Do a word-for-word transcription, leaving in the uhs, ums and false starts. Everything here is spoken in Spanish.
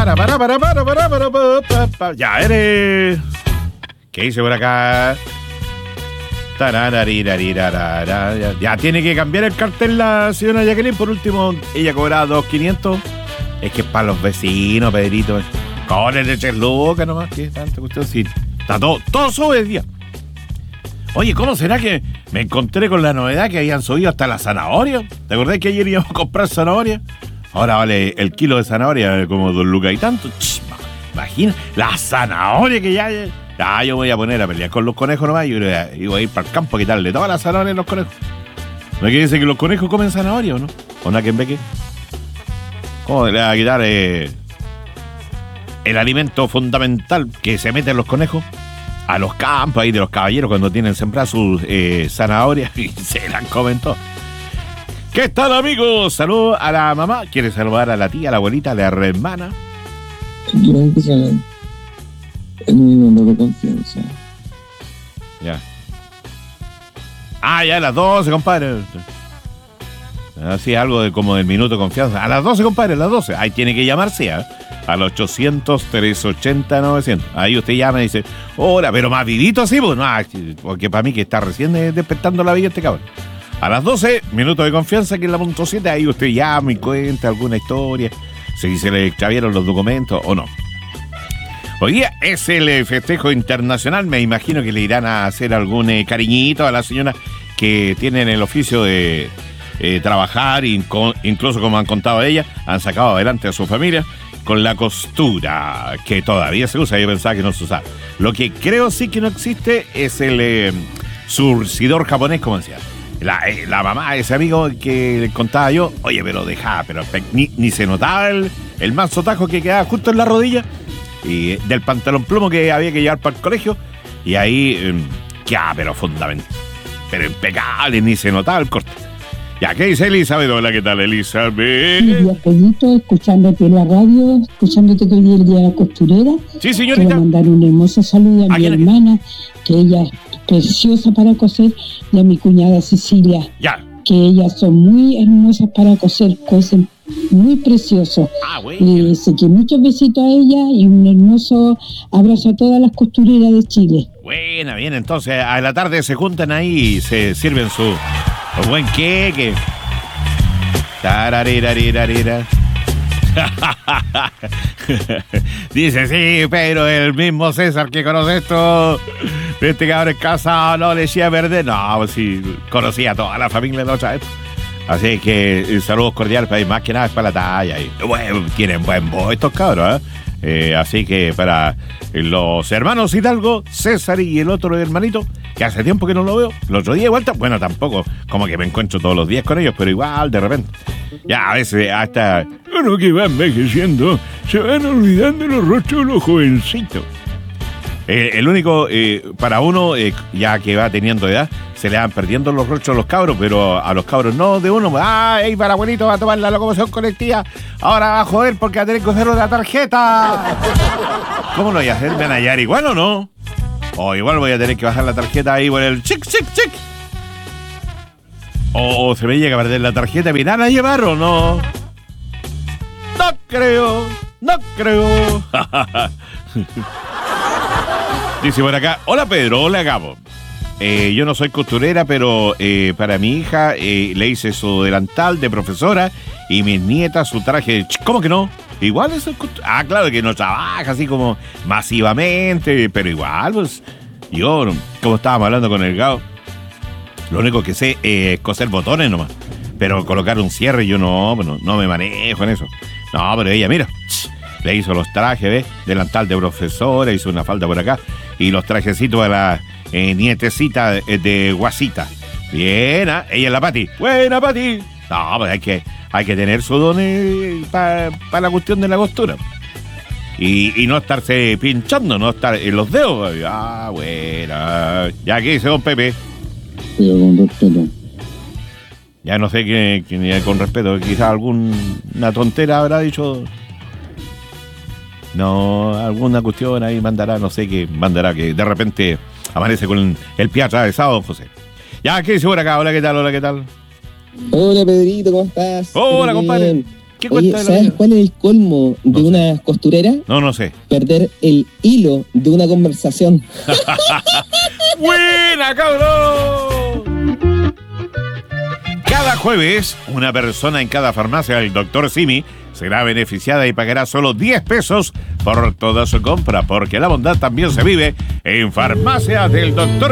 para, para, para, para, para, para, para, para, para. Ya, eres. ¿Qué dice por acá? Ya, ya tiene que cambiar el cartel la señora Jacqueline. Por último, ella cobraba dos mil quinientos. Es que es para los vecinos, Pedrito. Cóbrele de tres lucas nomás. ¿Qué tanta cuestión? Sí, está todo, todo sube el día. Oye, ¿cómo será que me encontré con la novedad que habían subido hasta la zanahoria? ¿Te acordás que ayer íbamos a comprar zanahoria? Ahora vale el kilo de zanahoria como dos lucas y tanto. Ch, imagina, la zanahoria que ya... Ah, yo voy a poner a pelear con los conejos nomás. Yo voy a ir para el campo a quitarle todas las zanahorias a los conejos. ¿No es que dice que los conejos comen zanahoria o no? ¿O nada que en beque? ¿Cómo le va a quitar eh, el alimento fundamental que se meten los conejos a los campos ahí de los caballeros cuando tienen sembradas sus eh, zanahorias y se las comen todas? ¿Qué tal, amigos? Saludos a la mamá. ¿Quiere saludar a la tía, a la abuelita, a la hermana? Yo empecé en mi número de confianza. Ya. Ah, ya a las doce, compadre. Así, algo de como del minuto de confianza. A las doce, compadre, a las doce. Ahí tiene que llamarse, ¿eh? Al ochocientos, trescientos ochenta, novecientos. Ahí usted llama y dice, hola, pero más vivito así, pues no, porque para mí que está recién despertando la vida este cabrón. A las doce, minuto de confianza, que es la punto siete, ahí usted llama y cuenta alguna historia, si se le extraviaron los documentos o no. Hoy día es el festejo internacional, me imagino que le irán a hacer algún eh, cariñito a la señora que tienen el oficio de eh, trabajar, inco- incluso como han contado ella, han sacado adelante a su familia con la costura, que todavía se usa, yo pensaba que no se usaba. Lo que creo sí que no existe es el eh, surcidor japonés, como decía. La, eh, la mamá de ese amigo que le contaba yo, oye, pero dejaba, pero ni, ni se notaba el, el manso tajo que quedaba justo en la rodilla y del pantalón plomo que había que llevar para el colegio, y ahí eh, ya, pero fundamental, pero impecable, ni se notaba el corte. Ya, ¿qué dice Elizabeth? Hola, ¿qué tal, Elizabeth? Silvia, Pedrito, escuchándote en la radio, escuchándote que hoy es el día de la costurera. Sí, señorita. Quiero mandar un hermoso saludo a, ¿A mi quién? hermana, que ella es preciosa para coser, y a mi cuñada Cecilia, Ya. que ellas son muy hermosas para coser, cosen muy precioso. Ah, bueno. Le dice que muchos besitos a ella y un hermoso abrazo a todas las costureras de Chile. Buena, bien, entonces a la tarde se juntan ahí y se sirven su, su buen queque. Tararirarirarira. Dice, sí, pero el mismo César que conoce esto, este cabrón es casado, no le decía verde. No, pues sí, conocía a toda la familia de la otra vez. Así que eh, saludos cordiales para más que nada es para la talla. Y, bueno, tienen buen voz estos cabros, ¿eh? Eh, así que para los hermanos Hidalgo, César y el otro hermanito, que hace tiempo que no lo veo, el otro día igual, bueno, tampoco como que me encuentro todos los días con ellos, pero igual de repente, ya a veces hasta uno que va envejeciendo, se van olvidando los rostros de los jovencitos. Eh, el único, eh, para uno, eh, ya que va teniendo edad, se le van perdiendo los rostros a los cabros, pero a los cabros no de uno. Ah, ey, para abuelito va a tomar la locomoción colectiva. Ahora va a joder porque va a tener que hacerlo de la tarjeta. ¿Cómo lo voy a hacer? ¿Me van a hallar igual o no? O igual voy a tener que bajar la tarjeta ahí por el chic, chic, chic. O, o se me llega a perder la tarjeta y me van a llevar o no. No creo, no creo. Dice por acá, hola Pedro, hola Gabo. Eh, yo no soy costurera, pero eh, para mi hija eh, le hice su delantal de profesora y mis nietas su traje de... ¿Cómo que no? Igual eso es costura. Ah, claro que no trabaja así como masivamente, pero igual, pues yo, como estábamos hablando con el Gabo, lo único que sé es coser botones nomás. Pero colocar un cierre yo no, no, no me manejo en eso. No, pero ella, mira, le hizo los trajes, ¿ves? Delantal de profesora, hizo una falda por acá y los trajecitos de la eh, nietecita de, de guasita. Bien, ¿eh? Ella es la Pati. Buena, Pati. No, pues hay que, hay que tener su don eh, para pa la cuestión de la costura. Y, y no estarse pinchando, no estar en los dedos. Ah, bueno. Ya, ¿qué dice don Pepe? Pero con respeto. Ya no sé qué, qué con respeto, quizás alguna tontera habrá dicho. No, alguna cuestión ahí mandará, no sé qué mandará, que de repente amanece con el pie atravesado, don José. Ya, ¿qué dice por acá? Hola, ¿qué tal? Hola, ¿qué tal? Hola Pedrito, ¿cómo estás? Hola, Bien. compadre. ¿Qué Oye, cuenta de la ¿sabes vida? cuál es el colmo de No sé. una costurera? No, no sé. Perder el hilo de una conversación. ¡Buena, cabrón! Cada jueves, una persona en cada farmacia del doctor Simi será beneficiada y pagará solo diez pesos por toda su compra, porque la bondad también se vive en Farmacia del doctor